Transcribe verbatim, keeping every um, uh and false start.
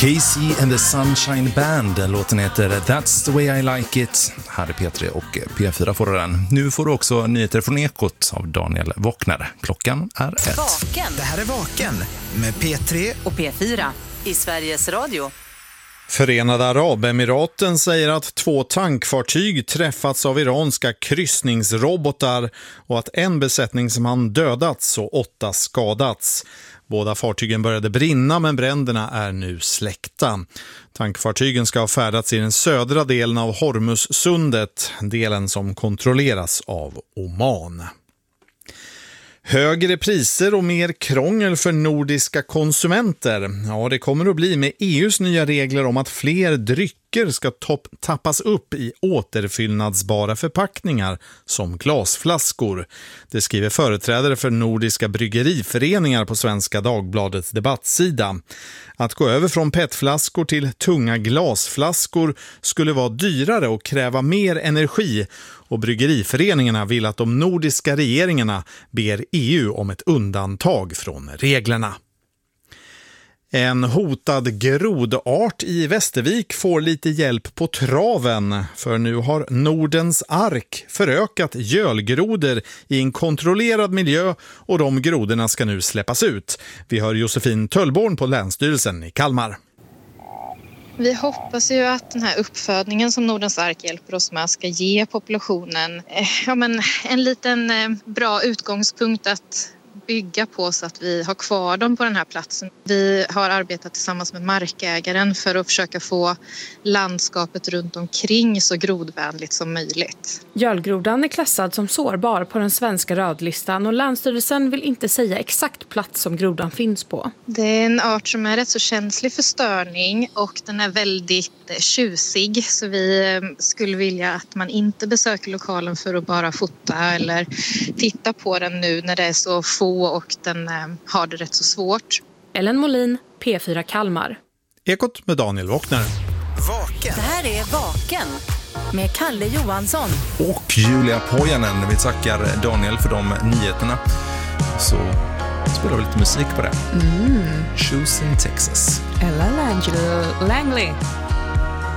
Casey and the Sunshine Band. Låten heter That's the way I like it. Här är P tre och P fyra får den. Nu får du också nyheter från Ekot av Daniel Wockner. Klockan är ett. Vaken. Det här är Vaken med P tre och P fyra i Sveriges Radio. Förenade Arabemiraten säger att två tankfartyg träffats av iranska kryssningsrobotar och att en besättningsman dödats och åtta skadats. Båda fartygen började brinna men bränderna är nu släckta. Tankfartygen ska ha färdats i den södra delen av Hormuzsundet, delen som kontrolleras av Oman. Högre priser och mer krångel för nordiska konsumenter. Ja, det kommer att bli med E U:s nya regler om att fler drycker ska topp- tappas upp i återfyllnadsbara förpackningar som glasflaskor. Det skriver företrädare för nordiska bryggeriföreningar på Svenska Dagbladets debattsida. Att gå över från petflaskor till tunga glasflaskor skulle vara dyrare och kräva mer energi, och bryggeriföreningarna vill att de nordiska regeringarna ber E U om ett undantag från reglerna. En hotad grodart i Västervik får lite hjälp på traven, för nu har Nordens ark förökat gölgrodor i en kontrollerad miljö och de grodorna ska nu släppas ut. Vi hör Josefin Töllborn på Länsstyrelsen i Kalmar. Vi hoppas ju att den här uppfödningen som Nordens ark hjälper oss med ska ge populationen eh, ja, men en liten eh, bra utgångspunkt att bygga på så att vi har kvar dem på den här platsen. Vi har arbetat tillsammans med markägaren för att försöka få landskapet runt omkring så grodvänligt som möjligt. Gölgrodan är klassad som sårbar på den svenska rödlistan och Länsstyrelsen vill inte säga exakt plats som grodan finns på. Det är en art som är rätt så känslig för störning och den är väldigt tjusig, så vi skulle vilja att man inte besöker lokalen för att bara fota eller titta på den nu när det är så få och den har det rätt så svårt. Ellen Molin, P fyra Kalmar. Ekot med Daniel Wockner. Vaken. Det här är Vaken med Kalle Johansson och Julia Pojanen. Vi tackar Daniel för de nyheterna. Så spelar vi lite musik på det. Mm. Choosing Texas. Ella Langelo Langley.